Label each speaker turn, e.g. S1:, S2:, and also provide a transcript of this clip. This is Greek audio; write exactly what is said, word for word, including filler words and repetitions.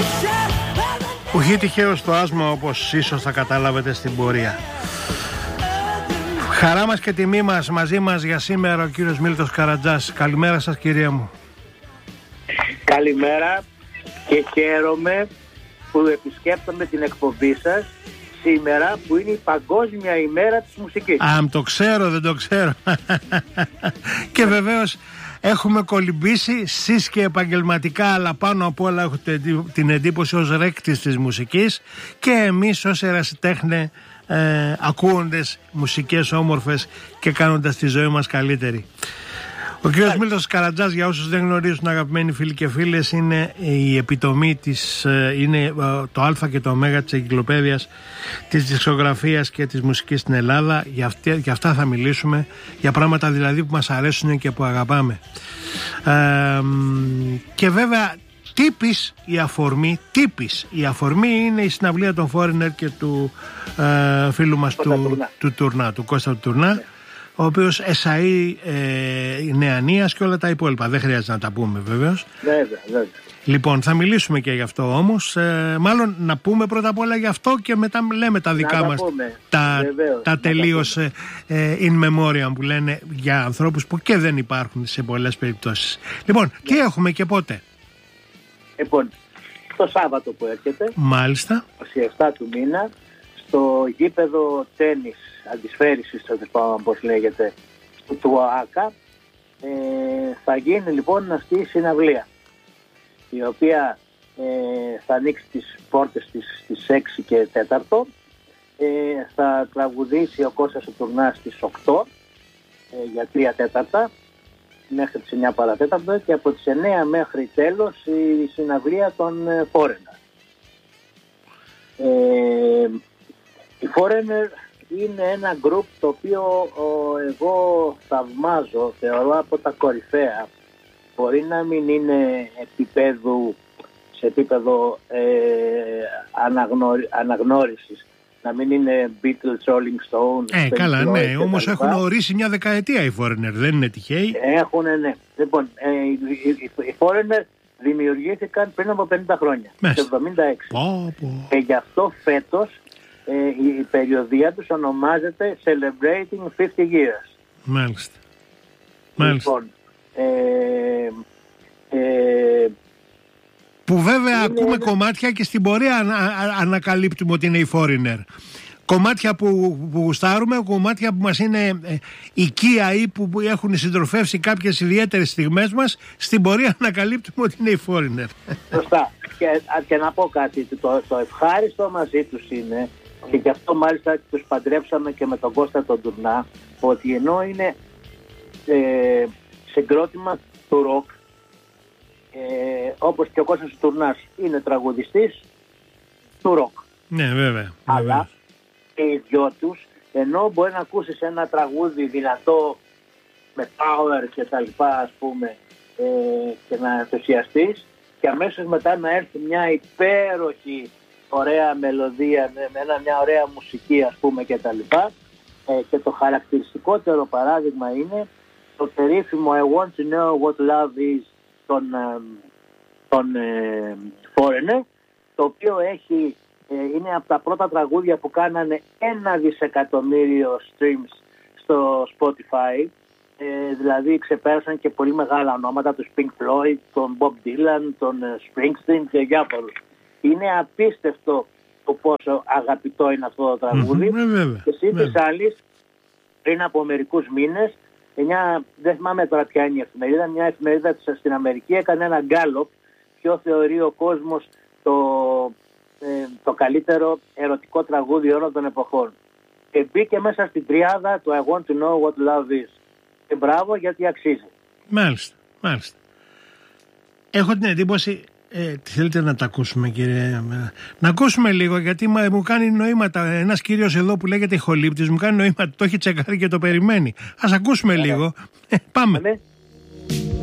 S1: Ουχή τυχαίο στο άσμα, όπως ίσως θα καταλάβετε στην πορεία. Χαρά μας και τιμή μας, μαζί μας για σήμερα ο κύριος Μίλτος Καρατζάς. Καλημέρα σας, κυρία μου.
S2: Καλημέρα και χαίρομαι που επισκέπτομαι την εκπομπή σας σήμερα που είναι η Παγκόσμια ημέρα της μουσικής.
S1: Α, το ξέρω, δεν το ξέρω. Και βεβαίως έχουμε κολυμπήσει εσείς και επαγγελματικά, αλλά πάνω απ' όλα έχω την εντύπωση ως ρέκτης της μουσικής και εμείς ως ερασιτέχνε ε, ακούοντες μουσικές όμορφες και κάνοντας τη ζωή μας καλύτερη. Ο κύριος Μίλτος Καρατζάς, για όσους δεν γνωρίζουν, αγαπημένοι φίλοι και φίλες, είναι η επιτομή της, είναι το α και το ω της εγκυκλοπαίδειας της δισκογραφίας και της μουσικής στην Ελλάδα. Για, αυτή, για αυτά θα μιλήσουμε, για πράγματα δηλαδή που μας αρέσουν και που αγαπάμε. Ε, και βέβαια τύπης η αφορμή, τύπης η αφορμή είναι η συναυλία των Foreigner και του ε, φίλου μας του, του Τουρνά, του Κώστα του Τουρνά, ο οποίος εσαεί ε, νεανίας και όλα τα υπόλοιπα. Δεν χρειάζεται να τα πούμε βεβαίως.
S2: Βέβαια, βέβαια. Λοιπόν,
S1: θα μιλήσουμε και γι' αυτό όμως. Ε, μάλλον να πούμε πρώτα απ' όλα γι' αυτό και μετά λέμε τα δικά να μας. Τα, τα, τα τελείως ε, in memoriam που λένε για ανθρώπους που και δεν υπάρχουν σε πολλές περιπτώσεις. Λοιπόν, yeah. τι έχουμε και πότε?
S2: Λοιπόν, το Σάββατο που έρχεται.
S1: Μάλιστα.
S2: είκοσι επτά του μήνα, στο γήπεδο τένις αντισφαίρησης, όπως λέγεται, του ΟΑΚΑ, ε, θα γίνει λοιπόν αυτή η συναυλία, η οποία ε, θα ανοίξει τις πόρτες της στις έξι και τέταρτο, ε, θα τραγουδήσει ο Κώστας ο Τουρνάς στις οκτώ ε, για τρία τέταρτα μέχρι τις εννιά παρατέταρτο και από τις εννιά μέχρι τέλος η συναυλία των ε, Foreigner. Ε, οι Foreigner είναι ένα γκρουπ το οποίο ο, εγώ θαυμάζω, θεωρώ από τα κορυφαία. Μπορεί να μην είναι επίπεδου, σε επίπεδο ε, αναγνωρι, αναγνώρισης, να μην είναι Beatles, Rolling Stones.
S1: Ε, καλά, ναι, όμως έχουν ορίσει μια δεκαετία οι Foreigner, δεν είναι τυχαίοι.
S2: Έχουν, ναι. Λοιπόν, ε, οι, οι, οι Foreigner δημιουργήθηκαν πριν από πενήντα χρόνια, το εβδομήντα έξι. Πω, πω. Και γι' αυτό φέτος ε, η περιοδία τους ονομάζεται Celebrating πενήντα years.
S1: Μάλιστα. Μάλιστα.
S2: Λοιπόν, ε, ε,
S1: που βέβαια είναι ακούμε ένα... κομμάτια και στην πορεία ανα, α, ανακαλύπτουμε ότι είναι οι Foreigner. Κομμάτια που, που γουστάρουμε, κομμάτια που μας είναι ε, οικία ή που, που έχουν συντροφεύσει κάποιες ιδιαίτερες στιγμές μας, στην πορεία ανακαλύπτουμε ότι είναι οι Foreigner.
S2: Σωστά. Και, και να πω κάτι, το, το ευχάριστο μαζί τους είναι, και γι' αυτό μάλιστα τους παντρέψαμε και με τον Κώστα τον Τουρνά, ότι ενώ είναι ε, συγκρότημα του ροκ, ε, όπως και ο Κώστας ο Τουρνάς είναι τραγουδιστής του ροκ.
S1: Ναι, βέβαια.
S2: Αλλά
S1: βέβαια.
S2: Και οι δυο τους, ενώ μπορεί να ακούσεις ένα τραγούδι δυνατό με power και τα λοιπά, ας πούμε, ε, και να ενθουσιαστείς, και αμέσως μετά να έρθει μια υπέροχη ωραία μελωδία με ένα, μια ωραία μουσική, ας πούμε, και τα λοιπά, ε, και το χαρακτηριστικότερο παράδειγμα είναι το περίφημο I want to know what love is των, των ε, Foreigner, το οποίο έχει, ε, είναι από τα πρώτα τραγούδια που κάνανε ένα δισεκατομμύριο streams στο Spotify, ε, δηλαδή ξεπέρασαν και πολύ μεγάλα ονόματα, τους Pink Floyd, τον Bob Dylan, τον Springsteen και διάφορους. Είναι απίστευτο το πόσο αγαπητό είναι αυτό το τραγούδι.
S1: Mm-hmm,
S2: και εσύ της άλλης, πριν από μερικούς μήνες, μια, δεν θυμάμαι τώρα ποια είναι η εφημερίδα, μια εφημερίδα στην Αμερική έκανε ένα γκάλοπ ποιο θεωρεί ο κόσμος το, ε, το καλύτερο ερωτικό τραγούδι όλων των εποχών. Και μπήκε μέσα στην τριάδα το I want to know what love is. Και μπράβο, γιατί αξίζει.
S1: Μάλιστα, μάλιστα. Έχω την εντύπωση, ε, θέλετε να τα ακούσουμε, κύριε? Να ακούσουμε λίγο, γιατί μου κάνει νοήματα. Ένας κύριος εδώ που λέγεται Ηχολήπτης μου κάνει νοήματα, το έχει τσεκάρει και το περιμένει. Ας ακούσουμε yeah. λίγο. Ε, πάμε. Yeah.